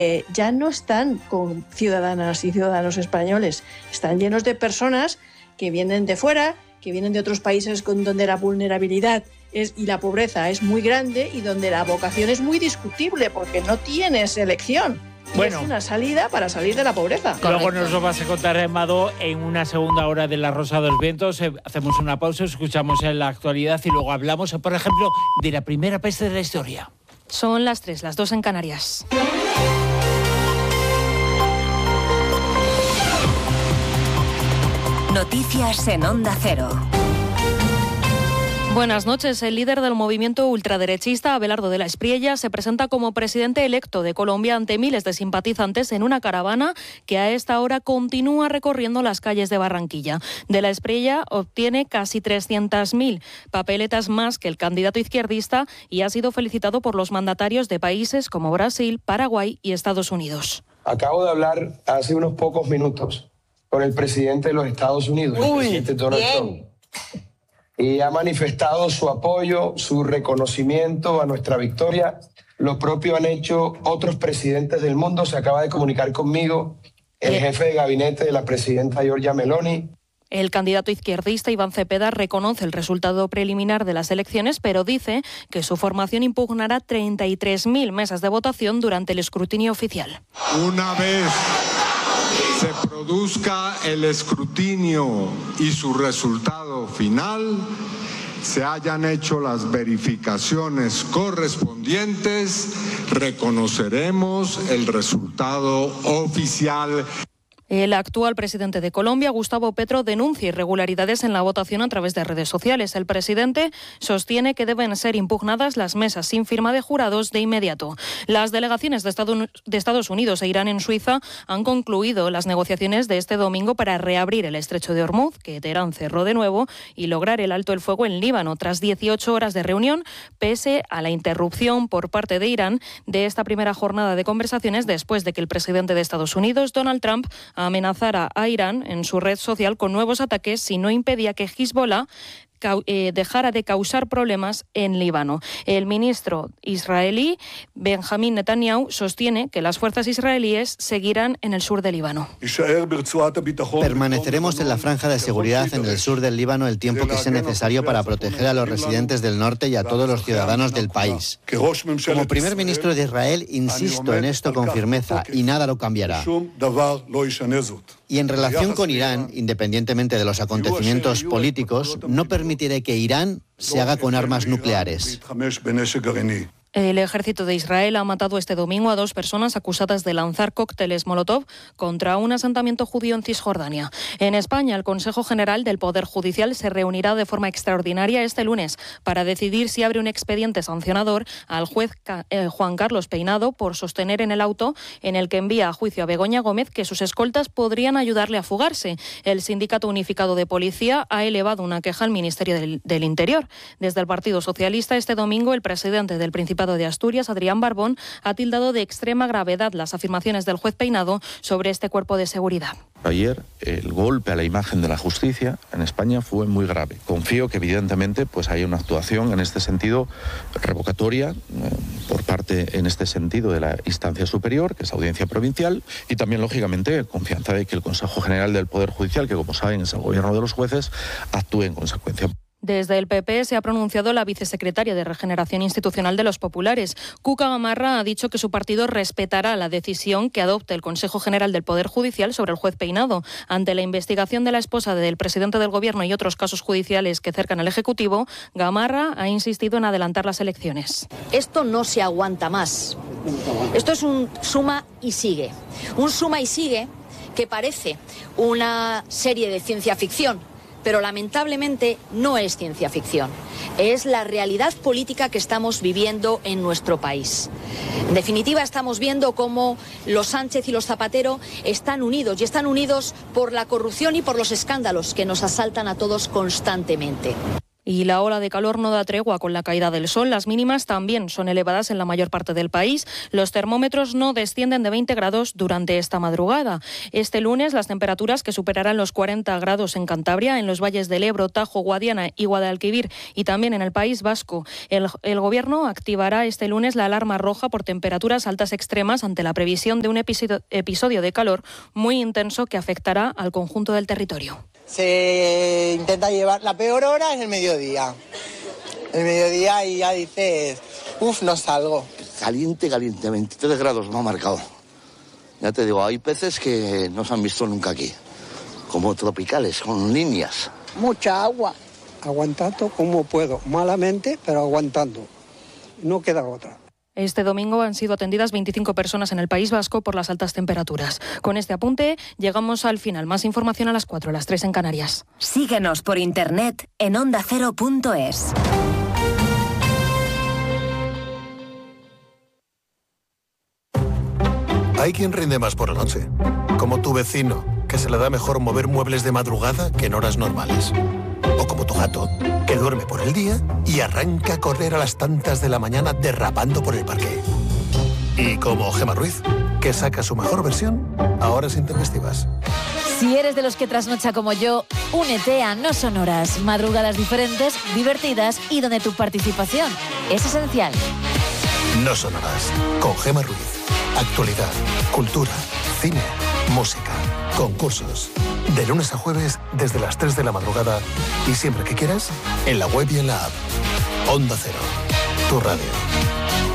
Ya no están con ciudadanas y ciudadanos españoles, están llenos de personas que vienen de fuera, que vienen de otros países donde la vulnerabilidad y la pobreza es muy grande y donde la vocación es muy discutible porque no tienes elección. Bueno, es una salida para salir de la pobreza. Luego nos lo vas a contar, Mado, en una segunda hora de La Rosa de los Vientos. Hacemos una pausa, escuchamos en la actualidad y luego hablamos, por ejemplo, de la primera peste de la historia. Son las 3, las 2 en Canarias. Noticias en Onda Cero. Buenas noches. El líder del movimiento ultraderechista, Abelardo de la Espriella, se presenta como presidente electo de Colombia ante miles de simpatizantes en una caravana que a esta hora continúa recorriendo las calles de Barranquilla. De la Espriella obtiene casi 300.000 papeletas más que el candidato izquierdista y ha sido felicitado por los mandatarios de países como Brasil, Paraguay y Estados Unidos. Acabo de hablar hace unos pocos minutos con el presidente de los Estados Unidos, el presidente Donald Trump, y ha manifestado su apoyo, su reconocimiento a nuestra victoria. Lo propio han hecho otros presidentes del mundo. Se acaba de comunicar conmigo el jefe de gabinete de la presidenta Giorgia Meloni. El candidato izquierdista Iván Cepeda reconoce el resultado preliminar de las elecciones, pero dice que su formación impugnará 33.000 mesas de votación durante el escrutinio oficial. Una vez se produzca el escrutinio y su resultado final, se hayan hecho las verificaciones correspondientes, reconoceremos el resultado oficial. El actual presidente de Colombia, Gustavo Petro, denuncia irregularidades en la votación a través de redes sociales. El presidente sostiene que deben ser impugnadas las mesas sin firma de jurados de inmediato. Las delegaciones de Estados Unidos e Irán en Suiza han concluido las negociaciones de este domingo para reabrir el estrecho de Hormuz, que Teherán cerró de nuevo, y lograr el alto el fuego en Líbano, tras 18 horas de reunión, pese a la interrupción por parte de Irán de esta primera jornada de conversaciones después de que el presidente de Estados Unidos, Donald Trump, amenazara a Irán en su red social con nuevos ataques si no impedía que Hezbollah dejara de causar problemas en Líbano. El ministro israelí Benjamín Netanyahu sostiene que las fuerzas israelíes seguirán en el sur del Líbano. Permaneceremos en la franja de seguridad en el sur del Líbano el tiempo que sea necesario para proteger a los residentes del norte y a todos los ciudadanos del país. Como primer ministro de Israel, insisto en esto con firmeza y nada lo cambiará. Y en relación con Irán, independientemente de los acontecimientos políticos, no permitiré que Irán se haga con armas nucleares. El ejército de Israel ha matado este domingo a 2 personas acusadas de lanzar cócteles Molotov contra un asentamiento judío en Cisjordania. En España, el Consejo General del Poder Judicial se reunirá de forma extraordinaria este lunes para decidir si abre un expediente sancionador al juez Juan Carlos Peinado por sostener en el auto en el que envía a juicio a Begoña Gómez que sus escoltas podrían ayudarle a fugarse. El Sindicato Unificado de Policía ha elevado una queja al Ministerio del Interior. Desde el Partido Socialista, este domingo, el presidente del Principado de Asturias, Adrián Barbón, ha tildado de extrema gravedad las afirmaciones del juez Peinado sobre este cuerpo de seguridad. Ayer el golpe a la imagen de la justicia en España fue muy grave. Confío que evidentemente haya una actuación en este sentido revocatoria por parte en este sentido de la instancia superior, que es Audiencia Provincial, y también lógicamente confianza de que el Consejo General del Poder Judicial, que como saben es el gobierno de los jueces, actúe en consecuencia. Desde el PP se ha pronunciado la vicesecretaria de Regeneración Institucional de los Populares. Cuca Gamarra ha dicho que su partido respetará la decisión que adopte el Consejo General del Poder Judicial sobre el juez Peinado. Ante la investigación de la esposa del presidente del Gobierno y otros casos judiciales que cercan al Ejecutivo, Gamarra ha insistido en adelantar las elecciones. Esto no se aguanta más. Esto es un suma y sigue. Un suma y sigue que parece una serie de ciencia ficción, pero lamentablemente no es ciencia ficción. Es la realidad política que estamos viviendo en nuestro país. En definitiva, estamos viendo cómo los Sánchez y los Zapatero están unidos, y están unidos por la corrupción y por los escándalos que nos asaltan a todos constantemente. Y la ola de calor no da tregua con la caída del sol. Las mínimas también son elevadas en la mayor parte del país. Los termómetros no descienden de 20 grados durante esta madrugada. Este lunes las temperaturas que superarán los 40 grados en Cantabria, en los valles del Ebro, Tajo, Guadiana y Guadalquivir y también en el País Vasco. El Gobierno activará este lunes la alarma roja por temperaturas altas extremas ante la previsión de un episodio de calor muy intenso que afectará al conjunto del territorio. Se intenta llevar, la peor hora es el mediodía. El mediodía y ya dices, no salgo. Caliente, 23 grados me ha marcado. Ya te digo, hay peces que no se han visto nunca aquí, como tropicales, con líneas. Mucha agua. Aguantando como puedo, malamente, pero aguantando. No queda otra. Este domingo han sido atendidas 25 personas en el País Vasco por las altas temperaturas. Con este apunte llegamos al final. Más información a las 4, a las 3 en Canarias. Síguenos por internet en ondacero.es. Hay quien rinde más por la noche, como tu vecino, que se le da mejor mover muebles de madrugada que en horas normales. O como tu gato, que duerme por el día y arranca a correr a las tantas de la mañana derrapando por el parque. Y como Gemma Ruiz, que saca su mejor versión a horas intempestivas. Si eres de los que trasnocha como yo, únete a No Sonoras, madrugadas diferentes, divertidas y donde tu participación es esencial. No Sonoras, con Gemma Ruiz. Actualidad, cultura, cine, música, concursos. De lunes a jueves desde las 3 de la madrugada y siempre que quieras, en la web y en la app. Onda Cero, tu radio.